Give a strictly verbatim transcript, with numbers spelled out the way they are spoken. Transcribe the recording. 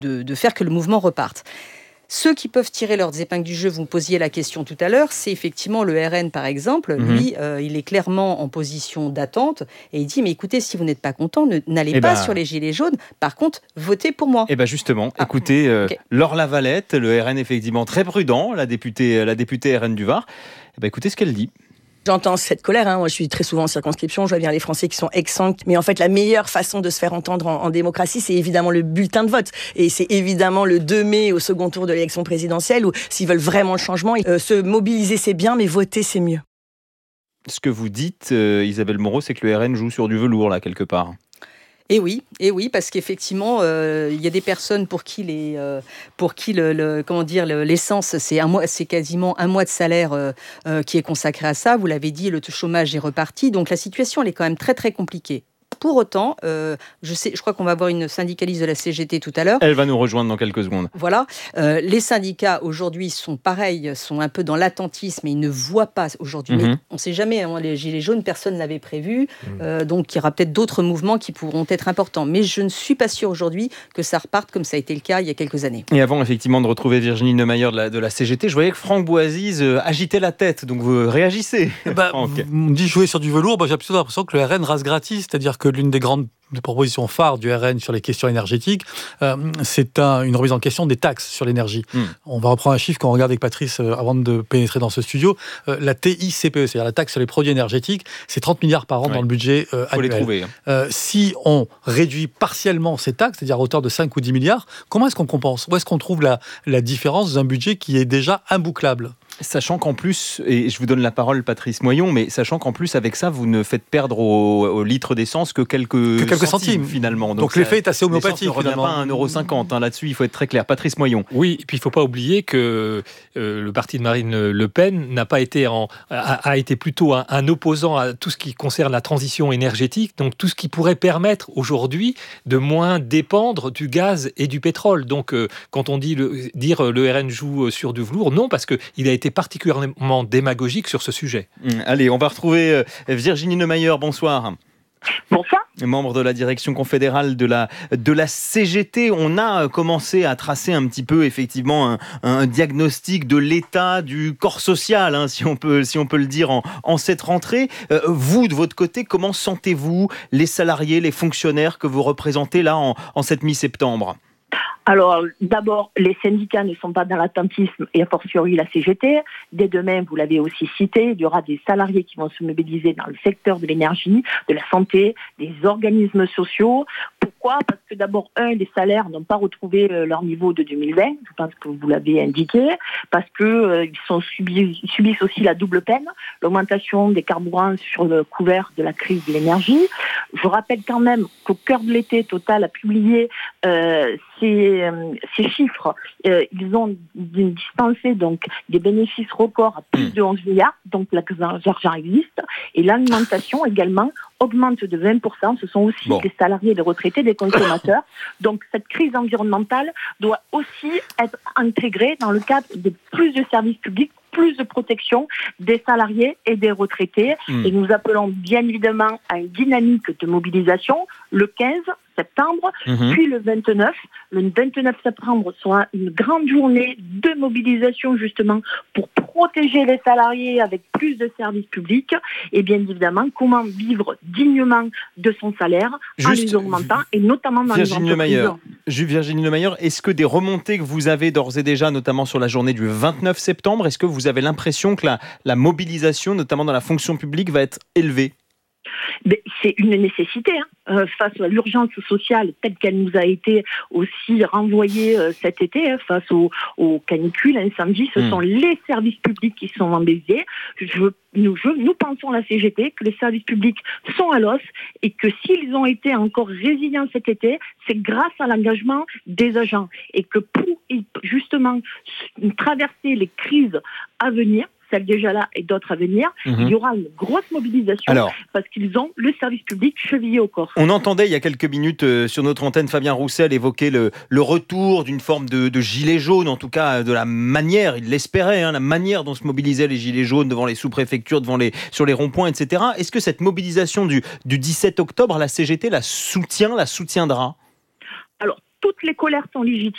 de, de faire que le mouvement reparte. Ceux qui peuvent tirer leurs épingles du jeu, vous me posiez la question tout à l'heure, c'est effectivement le R N par exemple. Mmh. Lui, euh, il est clairement en position d'attente et il dit, mais écoutez, si vous n'êtes pas content, ne, n'allez eh pas ben... sur les gilets jaunes. Par contre, votez pour moi. Et bien justement, ah. écoutez, euh, okay. Laure Lavalette, le R N effectivement très prudent, la députée, la députée R N du Var. Eh ben, écoutez ce qu'elle dit. J'entends cette colère, hein. Moi je suis très souvent en circonscription, je vois bien les Français qui sont exsangues, mais en fait la meilleure façon de se faire entendre en, en démocratie, c'est évidemment le bulletin de vote, et c'est évidemment le deux mai au second tour de l'élection présidentielle, où s'ils veulent vraiment le changement, euh, se mobiliser c'est bien, mais voter c'est mieux. Ce que vous dites, euh, Isabelle Moreau, c'est que le R N joue sur du velours là quelque part. Et oui, et oui, parce qu'effectivement, euh, il y a des personnes pour qui les, euh, pour qui le, le comment dire, le, l'essence, c'est un mois, c'est quasiment un mois de salaire euh, euh, qui est consacré à ça. Vous l'avez dit, le chômage est reparti, donc la situation elle est quand même très très compliquée. Pour autant, euh, je sais, je crois qu'on va avoir une syndicaliste de la C G T tout à l'heure. Elle va nous rejoindre dans quelques secondes. Voilà. Euh, les syndicats, aujourd'hui, sont pareils, sont un peu dans l'attentisme et ils ne voient pas aujourd'hui. Mm-hmm. Mais on ne sait jamais, hein, les gilets jaunes, personne ne l'avait prévu. Mm. Euh, donc, il y aura peut-être d'autres mouvements qui pourront être importants. Mais je ne suis pas sûre aujourd'hui que ça reparte comme ça a été le cas il y a quelques années. Et avant, effectivement, de retrouver Virginie Neumayer de la, de la C G T, je voyais que Franck Boisise euh, agitait la tête. Donc, vous réagissez. Bah, on me dit jouer sur du velours. Bah, j'ai plutôt l'impression que le R N rase gratis. C'est-à-dire que l'une des grandes propositions phares du R N sur les questions énergétiques, euh, c'est un, une remise en question des taxes sur l'énergie. Mmh. On va reprendre un chiffre qu'on regarde avec Patrice euh, avant de pénétrer dans ce studio. Euh, la T I C P E, c'est-à-dire la taxe sur les produits énergétiques, c'est trente milliards par an ouais. dans le budget euh, Faut annuel. Les trouver, hein. euh, si on réduit partiellement ces taxes, c'est-à-dire à hauteur de cinq ou dix milliards, comment est-ce qu'on compense ? Où est-ce qu'on trouve la, la différence d'un budget qui est déjà imbouclable ? Sachant qu'en plus, et je vous donne la parole Patrice Moyon, mais sachant qu'en plus avec ça, vous ne faites perdre au, au litre d'essence que quelques, que quelques centimes, centimes finalement. Donc, Donc l'effet est assez homéopathique. Ne revient pas à un euro cinquante, hein, là-dessus il faut être très clair. Patrice Moyon. Oui, et puis il ne faut pas oublier que euh, le parti de Marine Le Pen n'a pas été en, a, a été plutôt un, un opposant à tout ce qui concerne la transition énergétique, donc tout ce qui pourrait permettre aujourd'hui de moins dépendre du gaz et du pétrole. Donc euh, quand on dit le, dire le R N joue sur du velours, non, parce qu'il a été particulièrement démagogique sur ce sujet. Mmh, allez, on va retrouver Virginie Neumayer, bonsoir. Bonsoir. Membre de la direction confédérale de la, de la C G T, on a commencé à tracer un petit peu effectivement un, un diagnostic de l'état du corps social, hein, si, on peut, si on peut le dire en, en cette rentrée. Euh, vous, de votre côté, comment sentez-vous les salariés, les fonctionnaires que vous représentez là en, en cette mi-septembre ? Alors, d'abord, les syndicats ne sont pas dans l'attentisme et a fortiori la C G T. Dès demain, vous l'avez aussi cité, il y aura des salariés qui vont se mobiliser dans le secteur de l'énergie, de la santé, des organismes sociaux. Pourquoi ? Parce que d'abord, un, les salaires n'ont pas retrouvé leur niveau de deux mille vingt, je pense que vous l'avez indiqué, parce qu'ils euh, subissent, subissent aussi la double peine, l'augmentation des carburants sur le couvert de la crise de l'énergie. Je rappelle quand même qu'au cœur de l'été, Total a publié euh, ces, euh, ces chiffres. Euh, ils ont dispensé donc des bénéfices records à plus de onze milliards, donc l'argent existe. Et l'alimentation également augmente de vingt pour cent. Ce sont aussi bon. les salariés, les retraités, des consommateurs. Donc cette crise environnementale doit aussi être intégrée dans le cadre de plus de services publics, plus de protection des salariés et des retraités. Mmh. Et nous appelons bien évidemment à une dynamique de mobilisation le quinze septembre, mmh. puis le vingt-neuf. Le vingt-neuf septembre sera une grande journée de mobilisation justement pour protéger les salariés avec plus de services publics et bien évidemment comment vivre dignement de son salaire Juste, en les augmentant et notamment dans Virginie les entreprises. Neumayer, Virginie Neumayer, est-ce que des remontées que vous avez d'ores et déjà, notamment sur la journée du vingt-neuf septembre, est-ce que vous avez l'impression que la, la mobilisation, notamment dans la fonction publique, va être élevée ? Mais c'est une nécessité hein, euh, face à l'urgence sociale telle qu'elle nous a été aussi renvoyée euh, cet été hein, face aux, aux canicules, incendies. Ce mmh. sont les services publics qui sont embêtés. Je, nous, je, nous pensons la C G T que les services publics sont à l'os et que s'ils ont été encore résilients cet été, c'est grâce à l'engagement des agents et que pour justement traverser les crises à venir, celle déjà là et d'autres à venir, mmh. il y aura une grosse mobilisation Alors, parce qu'ils ont le service public chevillé au corps. On entendait il y a quelques minutes euh, sur notre antenne Fabien Roussel évoquer le, le retour d'une forme de, de gilet jaune, en tout cas de la manière, il l'espérait, hein, la manière dont se mobilisaient les gilets jaunes devant les sous-préfectures, devant les, sur les ronds-points, et cetera. Est-ce que cette mobilisation du, du dix-sept octobre, la C G T la soutient, la soutiendra ? Alors, toutes les colères sont légitimes.